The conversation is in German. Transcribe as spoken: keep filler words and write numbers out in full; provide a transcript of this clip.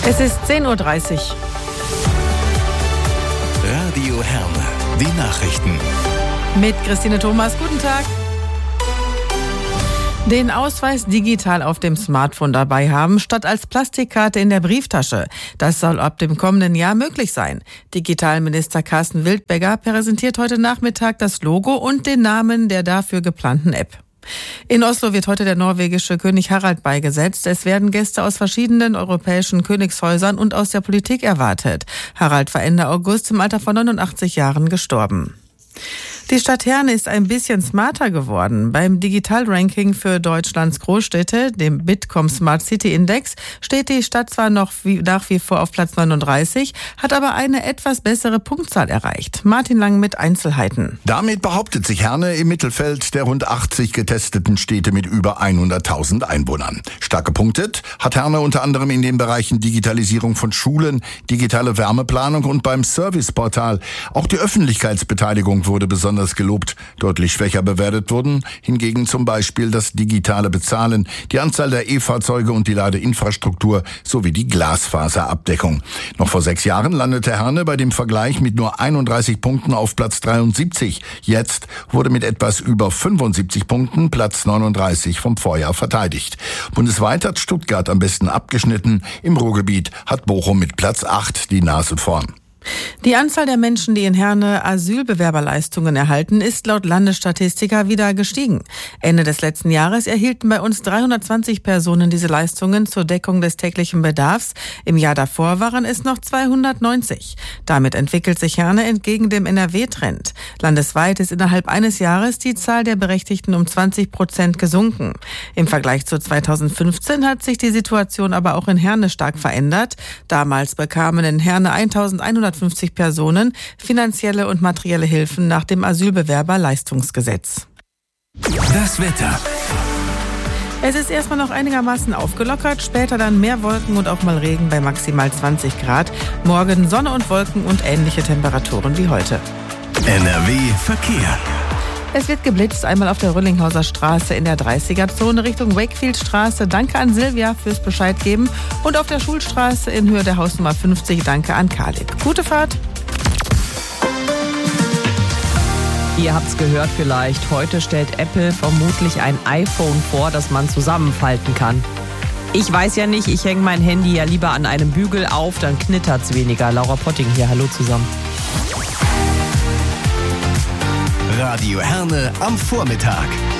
Es ist zehn Uhr dreißig. Radio Herne, die Nachrichten. Mit Christine Thomas, guten Tag. Den Ausweis digital auf dem Smartphone dabei haben, statt als Plastikkarte in der Brieftasche. Das soll ab dem kommenden Jahr möglich sein. Digitalminister Carsten Wildberger präsentiert heute Nachmittag das Logo und den Namen der dafür geplanten App. In Oslo wird heute der norwegische König Harald beigesetzt. Es werden Gäste aus verschiedenen europäischen Königshäusern und aus der Politik erwartet. Harald war Ende August im Alter von neunundachtzig Jahren gestorben. Die Stadt Herne ist ein bisschen smarter geworden. Beim Digital-Ranking für Deutschlands Großstädte, dem Bitkom Smart City Index, steht die Stadt zwar noch wie, nach wie vor auf Platz neununddreißig, hat aber eine etwas bessere Punktzahl erreicht. Martin Lang mit Einzelheiten. Damit behauptet sich Herne im Mittelfeld der rund achtzig getesteten Städte mit über hunderttausend Einwohnern. Stark gepunktet hat Herne unter anderem in den Bereichen Digitalisierung von Schulen, digitale Wärmeplanung und beim Serviceportal. Auch die Öffentlichkeitsbeteiligung wurde besonders gelobt. Deutlich schwächer bewertet wurden hingegen zum Beispiel das digitale Bezahlen, die Anzahl der E-Fahrzeuge und die Ladeinfrastruktur sowie die Glasfaserabdeckung. Noch vor sechs Jahren landete Herne bei dem Vergleich mit nur einunddreißig Punkten auf Platz dreiundsiebzig. Jetzt wurde mit etwas über fünfundsiebzig Punkten Platz neununddreißig vom Vorjahr verteidigt. Bundesweit hat Stuttgart am besten abgeschnitten. Im Ruhrgebiet hat Bochum mit Platz acht die Nase vorn. Die Anzahl der Menschen, die in Herne Asylbewerberleistungen erhalten, ist laut Landesstatistiker wieder gestiegen. Ende des letzten Jahres erhielten bei uns dreihundertzwanzig Personen diese Leistungen zur Deckung des täglichen Bedarfs. Im Jahr davor waren es noch zweihundertneunzig. Damit entwickelt sich Herne entgegen dem N R W-Trend. Landesweit ist innerhalb eines Jahres die Zahl der Berechtigten um zwanzig Prozent gesunken. Im Vergleich zu zweitausendfünfzehn hat sich die Situation aber auch in Herne stark verändert. Damals bekamen in Herne eintausendeinhundertfünfzig Personen finanzielle und materielle Hilfen nach dem Asylbewerberleistungsgesetz. Das Wetter. Es ist erstmal noch einigermaßen aufgelockert, später dann mehr Wolken und auch mal Regen bei maximal zwanzig Grad. Morgen Sonne und Wolken und ähnliche Temperaturen wie heute. N R W Verkehr. Es wird geblitzt, einmal auf der Rüllinghauser Straße in der dreißiger-Zone Richtung Wakefieldstraße. Danke an Silvia fürs Bescheid geben. Und auf der Schulstraße in Höhe der Hausnummer fünfzig. Danke an Khalid. Gute Fahrt. Ihr habt's gehört vielleicht. Heute stellt Apple vermutlich ein iPhone vor, das man zusammenfalten kann. Ich weiß ja nicht, ich hänge mein Handy ja lieber an einem Bügel auf, dann knittert's weniger. Laura Potting hier, hallo zusammen. Radio Herne am Vormittag.